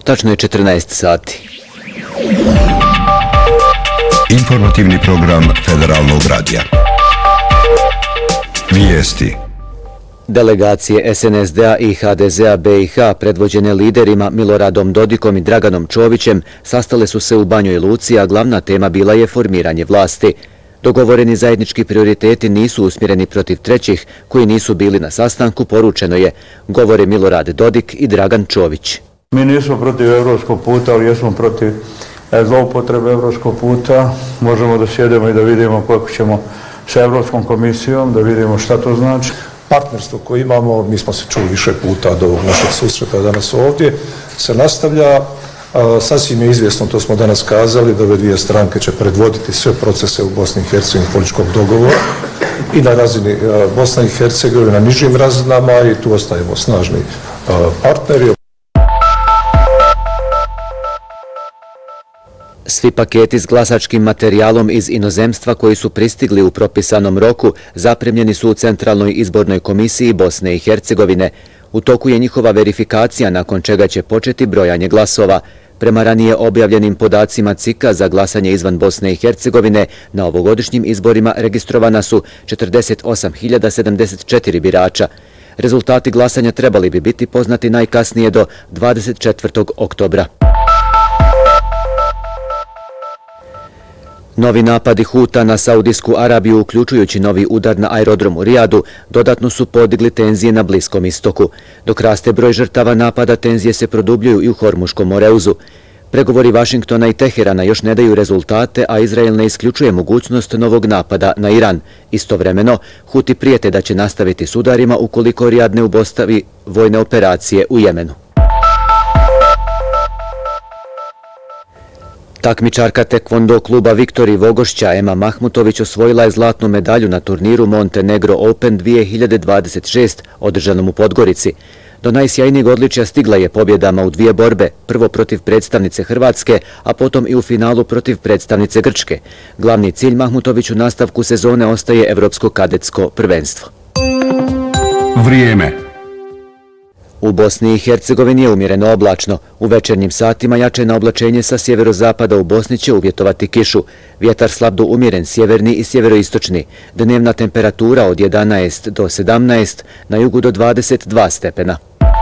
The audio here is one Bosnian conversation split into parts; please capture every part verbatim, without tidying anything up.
Tačno je četrnaest sati. Informativni program Federalnog radija. Vijesti. Delegacije es en es de a i ha de ze a be i ha, predvođene liderima Miloradom Dodikom i Draganom Čovićem, sastale su se u Banjoj Luci, a glavna tema bila je formiranje vlasti. Dogovoreni zajednički prioriteti nisu usmjereni protiv trećih, koji nisu bili na sastanku, poručeno je, govore Milorad Dodik i Dragan Čović. Mi nismo protiv evropskog puta, ali jesmo protiv zloupotrebe evropskog puta. Možemo da sjedemo i da vidimo kako ćemo sa Evropskom komisijom, da vidimo šta to znači. Partnerstvo koje imamo, mi smo se čuli više puta od ovog našeg susreta danas ovdje, se nastavlja. Sasvim je izvjesno, to smo danas kazali, da ove dvije stranke će predvoditi sve procese u Bosni i Hercegovini političkog dogovora i na razini Bosna i Hercegovine, na nižim razinama, i tu ostajemo snažni partneri. Svi paketi s glasačkim materijalom iz inozemstva koji su pristigli u propisanom roku zapremljeni su u Centralnoj izbornoj komisiji Bosne i Hercegovine. U toku je njihova verifikacija, nakon čega će početi brojanje glasova. Prema ranije objavljenim podacima C I K-a za glasanje izvan Bosne i Hercegovine, na ovogodišnjim izborima registrovana su četrdeset osam hiljada sedamdeset četiri birača. Rezultati glasanja trebali bi biti poznati najkasnije do dvadeset četvrtog oktobra. Novi napadi Huta na Saudijsku Arabiju, uključujući novi udar na aerodrom u Rijadu, dodatno su podigli tenzije na Bliskom istoku. Dok raste broj žrtava napada, tenzije se produbljuju i u Hormuškom moreuzu. Pregovori Vašingtona i Teherana još ne daju rezultate, a Izrael ne isključuje mogućnost novog napada na Iran. Istovremeno, Huti prijete da će nastaviti s udarima ukoliko Rijad ne obustavi vojne operacije u Jemenu. Takmičarka tekvondo kluba Viktori Vogošća Ema Mahmutović osvojila je zlatnu medalju na turniru Montenegro Open dvije hiljade dvadeset šest održanom u Podgorici. Do najsjajnijeg odličja stigla je pobjedama u dvije borbe, prvo protiv predstavnice Hrvatske, a potom i u finalu protiv predstavnice Grčke. Glavni cilj Mahmutović u nastavku sezone ostaje Evropsko kadetsko prvenstvo. Vrijeme. U Bosni i Hercegovini je umjereno oblačno. U večernjim satima jačeno oblačenje sa sjeverozapada u Bosni će uvjetovati kišu. Vjetar slab do umjeren sjeverni i sjeveroistočni. Dnevna temperatura od jedanaest do sedamnaest, na jugu do dvadeset dva stepena.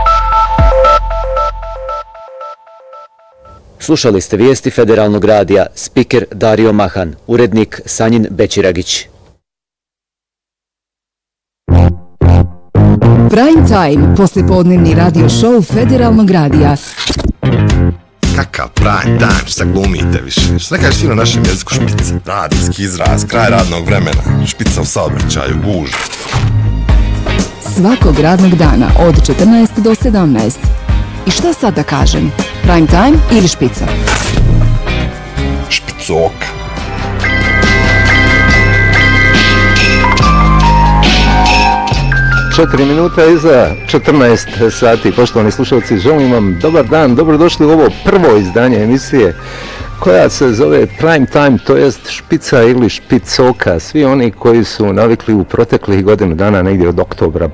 Slušali ste vijesti Federalnog radija, spiker Dario Mahan, urednik Sanjin Bećiragić. Prime Time, poslijepodnevni radio show Federalnog radija. Kakav prime time, šta glumite više? Šta kažeš ti na našem jeziku špica? Radijski izraz, kraj radnog vremena, špica u saobraćaju, gužva. Svakog radnog dana od četrnaest do sedamnaest. I šta sad da kažem? Prime time ili špica? Špicoka. Četiri minuta iza četrnaest sati. Poštovani slušalci, želim vam dobar dan, dobrodošli u ovo prvo izdanje emisije koja se zove Prime Time, to jest špica ili špicoka. Svi oni koji su navikli u proteklih godinu dana, negdje od oktobra